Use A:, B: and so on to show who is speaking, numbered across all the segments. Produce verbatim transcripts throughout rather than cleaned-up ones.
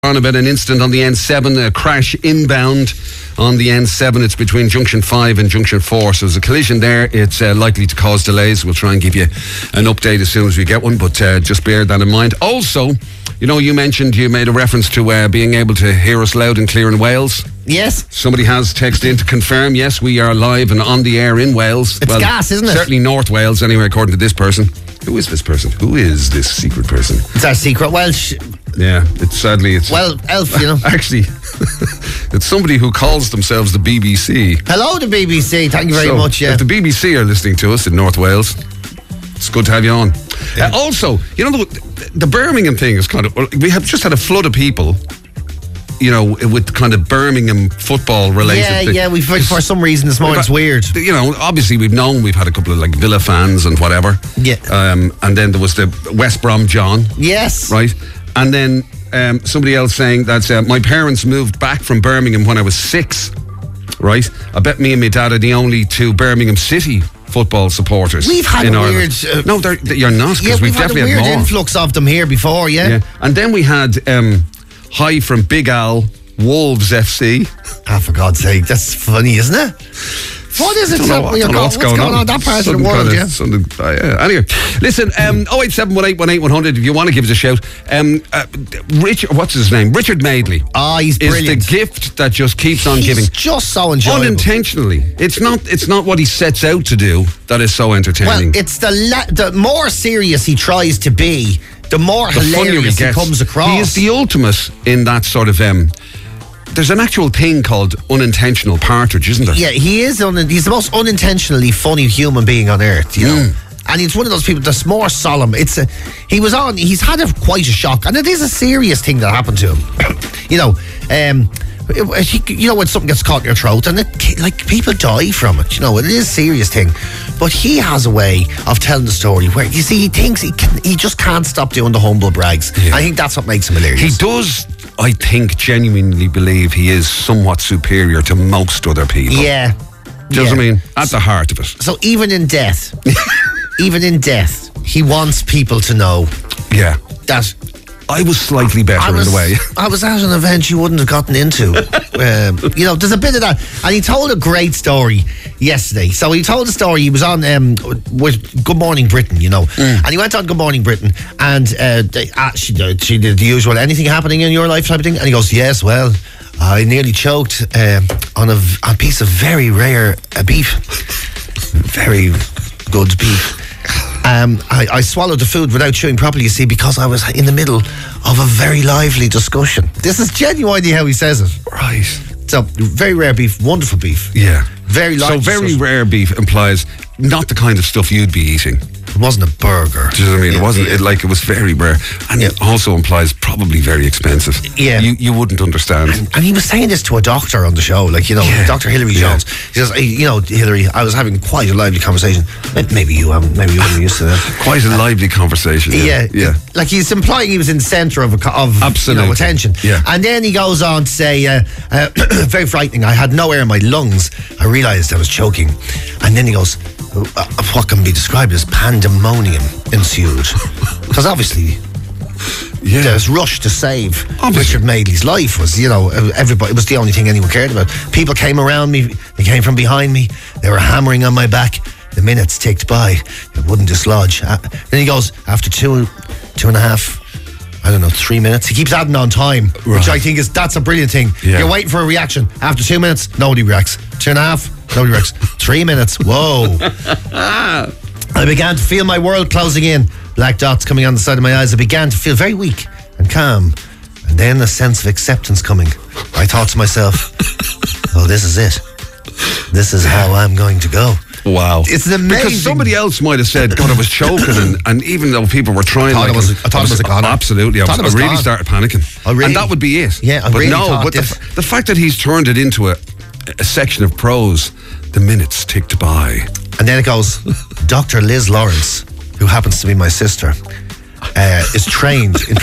A: On about an incident on the N seven, a crash inbound on the N seven. It's between Junction five and Junction four. So there's a collision there. It's uh, likely to cause delays. We'll try and give you an update as soon as we get one, but uh, just bear that in mind. Also, you know, you mentioned, you made a reference to uh, being able to hear us loud and clear in Wales.
B: Yes.
A: Somebody has texted in to confirm, yes, we are live and on the air in Wales.
B: It's well, gas, isn't it?
A: Certainly North Wales, anyway, according to this person. Who is this person? Who is this secret person?
B: It's our secret Welsh.
A: Yeah, it's sadly it's
B: well elf, you know.
A: Actually, it's somebody who calls themselves the B B C.
B: Hello, the B B C. Thank you very
A: so,
B: much. Yeah.
A: If the B B C are listening to us in North Wales, it's good to have you on. Yeah. Uh, also, you know the, the Birmingham thing is kind of. We have just had a flood of people. You know, with kind of Birmingham football related.
B: Yeah,
A: thing.
B: yeah. We've for some reason this morning's
A: got,
B: weird.
A: You know, obviously we've known we've had a couple of like Villa fans and whatever.
B: Yeah.
A: Um, and then there was the West Brom John.
B: Yes.
A: Right. And then um, somebody else saying that uh, my parents moved back from Birmingham when I was six. Right. I bet me and my dad are the only two Birmingham City football supporters.
B: We've had
A: in
B: a
A: Ireland.
B: weird. Uh,
A: no, they're, they're, you're not because
B: yeah,
A: we've,
B: we've
A: definitely
B: had a weird
A: had more.
B: influx of them here before. Yeah.
A: Yeah. And then we had um, hi from Big Al. Wolves F C.
B: Ah, for God's sake, that's funny, isn't it? What is it?
A: Don't know,
B: what,
A: don't know
B: what's,
A: what's going,
B: going on? on that part
A: something
B: of the world?
A: Kind of,
B: yeah.
A: Uh, yeah. Anyway, listen. Um, oh eight seven one eight one eight one hundred. If you want to give us a shout. Um, uh, Richard, what's his name? Richard Madeley.
B: Ah, he's brilliant.
A: Is the gift that just keeps on
B: he's
A: giving.
B: Just so enjoyable.
A: Unintentionally. It's not. It's not what he sets out to do that is so entertaining.
B: Well, it's the la- the more serious he tries to be, the more
A: the
B: hilarious he,
A: he
B: comes across.
A: He is the ultimate in that sort of. Um, There's an actual thing called unintentional partridge, isn't there?
B: Yeah, he is. Un- he's the most unintentionally funny human being on earth, you know. Mm. And he's one of those people that's more solemn. It's a, he was on. He's had a, quite a shock, and it is a serious thing that happened to him. you know, um, it, it, you know when something gets caught in your throat, and it, like people die from it. You know, it is a serious thing. But he has a way of telling the story where you see he thinks he can. He just can't stop doing the humble brags. Yeah. I think that's what makes him hilarious.
A: He does. I think genuinely believe he is somewhat superior to most other people.
B: Yeah.
A: Do you
B: yeah.
A: know what I mean? At the heart of it.
B: So even in death, even in death, he wants people to know.
A: Yeah.
B: That
A: I was slightly better
B: was,
A: in the way.
B: I was at an event you wouldn't have gotten into. um, you know, there's a bit of that. And he told a great story yesterday. So he told a story. He was on um, with Good Morning Britain, you know. Mm. And he went on Good Morning Britain. And uh, they, uh, she, she did the usual, anything happening in your life type of thing? And he goes, yes, well, I nearly choked uh, on a, a piece of very rare uh, beef. Very good beef. Um, I, I swallowed the food without chewing properly, you see, because I was in the middle of a very lively discussion. This is genuinely how he says it.
A: Right.
B: So, very rare beef, wonderful beef.
A: Yeah.
B: Very lively.
A: So, very rare beef implies not the kind of stuff you'd be eating.
B: It wasn't a burger.
A: Do you know what I mean?
B: Yeah,
A: it wasn't,
B: yeah.
A: it, like, it was very rare. And yeah. it also implies probably very expensive.
B: Yeah.
A: You, you wouldn't understand.
B: And, and he was saying this to a doctor on the show, like, you know, yeah. Doctor Hilary
A: yeah.
B: Jones. He says, you know, Hilary, I was having quite a lively conversation. Maybe you haven't, maybe you weren't used to that.
A: Quite a lively conversation. Yeah.
B: Yeah.
A: yeah.
B: Like, he's implying he was in the centre of, a, of
A: Absolutely.
B: You know, attention.
A: Yeah.
B: And then he goes on to say, uh, uh, very frightening, I had no air in my lungs. I realised I was choking. And then he goes, uh, what can be described as pandemonium ensued. Because obviously yeah. there's rush to save obviously. Richard Madeley's life was, you know, everybody, it was the only thing anyone cared about. People came around me, they came from behind me, they were hammering on my back. The minutes ticked by, it wouldn't dislodge. Uh, then he goes, after two, two and a half, I don't know, three minutes. He keeps adding on time, right. which I think is, that's a brilliant thing. Yeah. You're waiting for a reaction. After two minutes, nobody reacts. Two and a half, nobody reacts. Three minutes, whoa. I began to feel my world closing in. Black dots coming on the side of my eyes. I began to feel very weak and calm. And then a sense of acceptance coming. I thought to myself, oh, this is it. This is how I'm going to go.
A: Wow.
B: It's amazing.
A: Because somebody else might have said, God, I was choking. and, and even though people were trying...
B: I thought,
A: like,
B: it, was, I thought
A: I was,
B: it was a goner.
A: Absolutely. I, was, I, was I really gone. started panicking.
B: I really,
A: and that would be it.
B: Yeah, I
A: but
B: really
A: no,
B: thought
A: but the,
B: this.
A: the fact that he's turned it into a, a section of prose, the minutes ticked by.
B: And then it goes, Doctor Liz Lawrence, who happens to be my sister, uh, is trained in...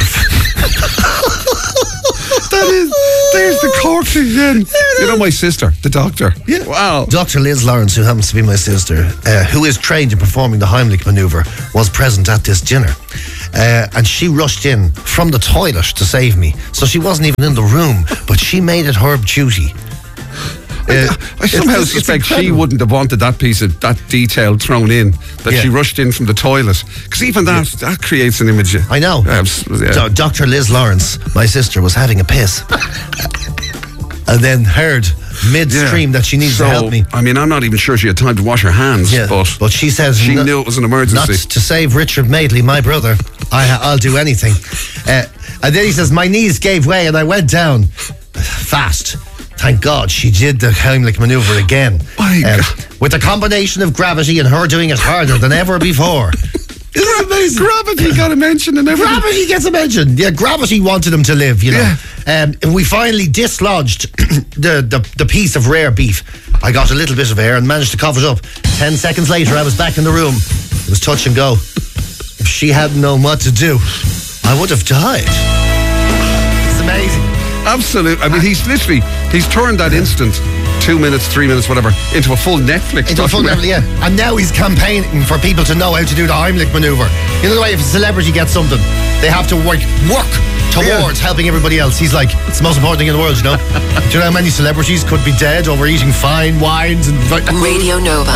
A: That is, there's the cork again. You know my sister, the doctor.
B: Yeah.
A: Wow.
B: Doctor Liz Lawrence, who happens to be my sister, uh, who is trained in performing the Heimlich manoeuvre, was present at this dinner. uh, and she rushed in from the toilet to save me. So she wasn't even in the room, but she made it her duty.
A: Uh, I somehow it's, suspect it's she wouldn't have wanted that piece of that detail thrown in, that yeah. she rushed in from the toilet, because even that yeah. that creates an image.
B: I know.
A: Uh, yeah.
B: Do- Doctor Liz Lawrence, my sister, was having a piss, and then heard midstream yeah. that she needs
A: so,
B: to help me.
A: I mean, I'm not even sure she had time to wash her hands, yeah. but
B: but she says
A: she
B: no,
A: knew it was an emergency.
B: Not to save Richard Madeley, my brother. I, I'll do anything. Uh, and then he says my knees gave way and I went down fast. Thank God she did the Heimlich manoeuvre again.
A: Uh,
B: with a combination of gravity and her doing it harder than ever before.
A: Isn't amazing? Gravity got a mention and everything.
B: Gravity gets a mention. Yeah, gravity wanted him to live, you know. Yeah. Um, and we finally dislodged the, the, the piece of rare beef. I got a little bit of air and managed to cough it up. Ten seconds later, I was back in the room. It was touch and go. If she hadn't known what to do, I would have died. It's amazing.
A: Absolutely. I mean, he's literally, he's turned that instant, two minutes, three minutes, whatever, into a full Netflix
B: Into a full Netflix, yeah. And now he's campaigning for people to know how to do the Heimlich manoeuvre. You know the way if a celebrity gets something, they have to work, work towards yeah. helping everybody else. He's like, it's the most important thing in the world, you know? Do you know how many celebrities could be dead over eating fine wines and...
C: Radio Nova.